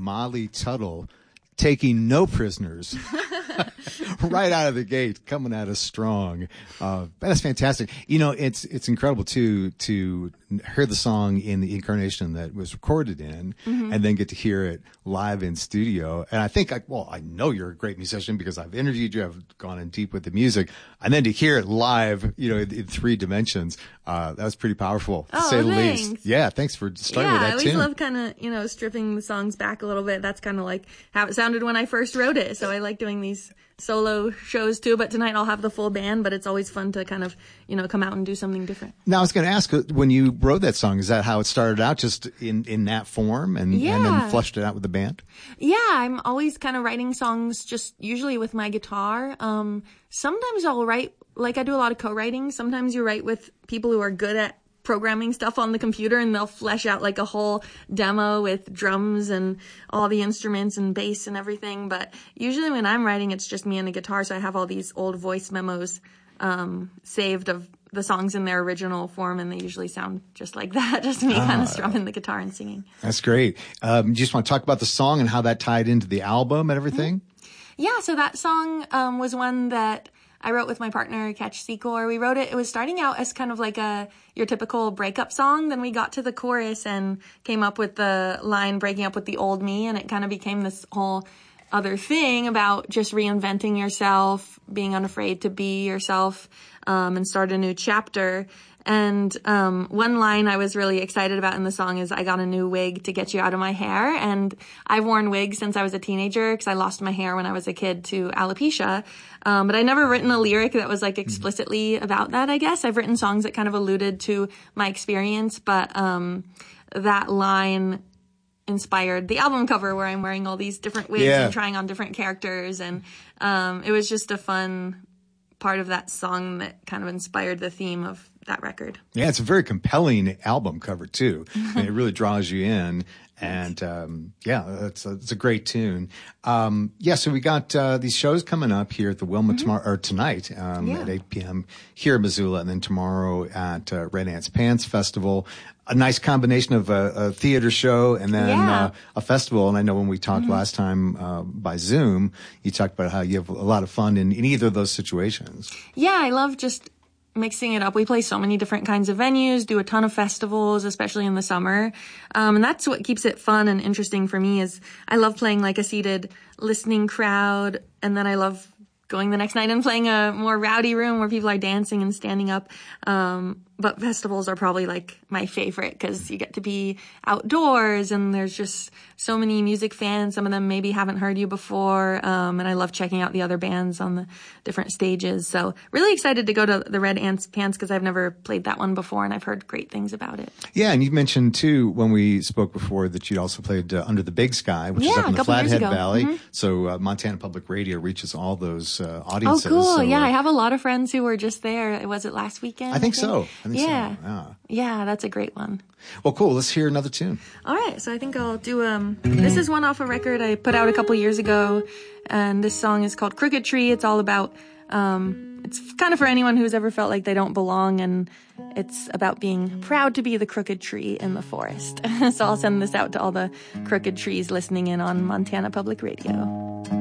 Molly Tuttle taking no prisoners right out of the gate, coming at us strong. That's fantastic. You know, it's incredible too to hear the song in the incarnation that was recorded in, and then get to hear it live in studio. And I think, I know you're a great musician because I've interviewed you, I've gone in deep with the music, and then to hear it live, you know, in 3 dimensions, that was pretty powerful, to say the least. Yeah, thanks for starting with that tune. I always love kind of, you know, stripping the songs back a little bit. That's kind of like how it sounded when I first wrote it. So I like doing these solo shows too, but tonight I'll have the full band, but it's always fun to kind of, you know, come out and do something different. Now I was going to ask, when you wrote that song, is that how it started out, just in that form, and then fleshed it out with the band? Yeah, I'm always kind of writing songs just usually with my guitar. Sometimes I'll write, like I do a lot of co-writing. Sometimes you write with people who are good at programming stuff on the computer, and they'll flesh out like a whole demo with drums and all the instruments and bass and everything. But usually when I'm writing, it's just me and a guitar. So I have all these old voice memos saved of the songs in their original form, and they usually sound just like that, just me kind of strumming the guitar and singing. That's great. You just want to talk about the song and how that tied into the album and everything? Yeah, so that song was one that I wrote with my partner, Catch Secor. We wrote it. It was starting out as kind of like your typical breakup song. Then we got to the chorus and came up with the line, breaking up with the old me. And it kind of became this whole other thing about just reinventing yourself, being unafraid to be yourself, and start a new chapter. And one line I was really excited about in the song is, I got a new wig to get you out of my hair. And I've worn wigs since I was a teenager because I lost my hair when I was a kid to alopecia. But I never written a lyric that was like explicitly about that, I guess. I've written songs that kind of alluded to my experience, but that line inspired the album cover where I'm wearing all these different wigs and trying on different characters. And it was just a fun part of that song that kind of inspired the theme of that record. Yeah, it's a very compelling album cover too. I mean, it really draws you in. And it's a great tune. So we got these shows coming up here at the Wilma tonight at 8 p.m. here in Missoula, and then tomorrow at Red Ants Pants Festival. A nice combination of a theater show and then a festival. And I know when we talked last time by Zoom, you talked about how you have a lot of fun in either of those situations. Yeah, I love just mixing it up. We play so many different kinds of venues, do a ton of festivals, especially in the summer. And that's what keeps it fun and interesting for me is I love playing like a seated listening crowd. And then I love going the next night and playing a more rowdy room where people are dancing and standing up. But festivals are probably like my favorite because you get to be outdoors and there's just so many music fans. Some of them maybe haven't heard you before. And I love checking out the other bands on the different stages. So really excited to go to the Red Ants Pants because I've never played that one before and I've heard great things about it. Yeah. And you mentioned too, when we spoke before, that you'd also played Under the Big Sky, which is up in the Flathead Valley. So So Montana Public Radio reaches all those audiences. Oh, cool. So, I have a lot of friends who were just there. Was it last weekend? I think so. Yeah, that's a great one. Well, cool. Let's hear another tune. All right. So I think I'll do, this is one off a record I put out a couple years ago. And this song is called Crooked Tree. It's all about, it's kind of for anyone who's ever felt like they don't belong. And it's about being proud to be the crooked tree in the forest. So I'll send this out to all the crooked trees listening in on Montana Public Radio.